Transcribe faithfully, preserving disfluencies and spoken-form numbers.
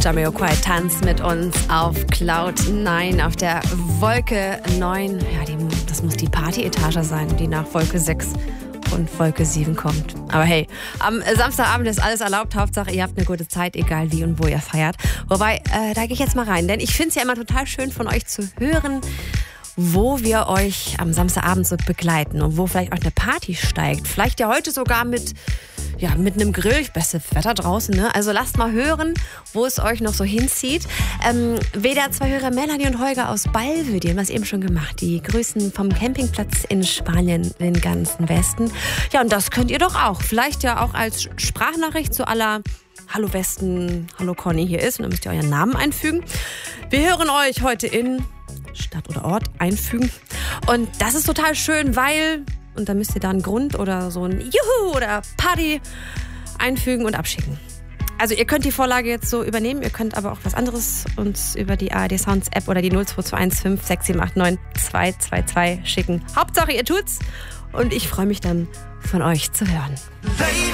Jamiroquai tanzt mit uns auf Cloud neun, auf der Wolke neun. Ja, die, das muss die Partyetage sein, die nach Wolke sechs und Wolke sieben kommt. Aber hey, am Samstagabend ist alles erlaubt. Hauptsache, ihr habt eine gute Zeit, egal wie und wo ihr feiert. Wobei, äh, da gehe ich jetzt mal rein, denn ich finde es ja immer total schön von euch zu hören, wo wir euch am Samstagabend so begleiten und wo vielleicht auch eine Party steigt. Vielleicht ja heute sogar mit, ja, mit einem Grill. Bestes Wetter draußen, ne? Also lasst mal hören, wo es euch noch so hinzieht. Ähm, W D R zwei Hörer Melanie und Holger aus Ballwö, die haben das eben schon gemacht. Die grüßen vom Campingplatz in Spanien den ganzen Westen. Ja, und das könnt ihr doch auch. Vielleicht ja auch als Sprachnachricht zu aller Hallo Westen, Hallo Conny hier ist. Und dann müsst ihr euren Namen einfügen. Wir hören euch heute in Stadt oder Ort einfügen. Und das ist total schön, weil, und dann müsst ihr da einen Grund oder so ein Juhu oder Party einfügen und abschicken. Also ihr könnt die Vorlage jetzt so übernehmen, ihr könnt aber auch was anderes uns über die A R D Sounds App oder die null zwei zwei eins fünf sechs sieben acht neun zwei zwei zwei schicken. Hauptsache ihr tut's und ich freue mich dann von euch zu hören.